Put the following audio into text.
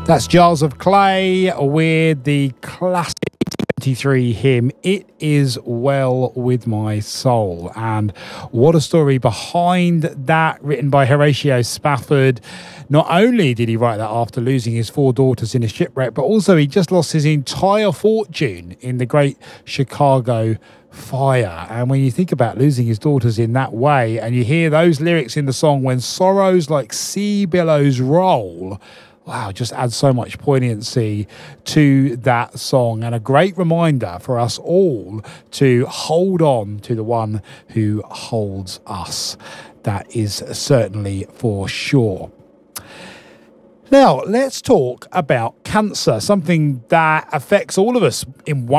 That's Jars of Clay with the classic 23 hymn, It Is Well With My Soul. And what a story behind that, written by Horatio Spafford. Not only did he write that after losing his 4 daughters in a shipwreck, but also he just lost his entire fortune in the Great Chicago Fire. And when you think about losing his daughters in that way, and you hear those lyrics in the song, when sorrows like sea billows roll, wow, just adds so much poignancy to that song, and a great reminder for us all to hold on to the one who holds us. That is certainly for sure. Now, let's talk about cancer, something that affects all of us in one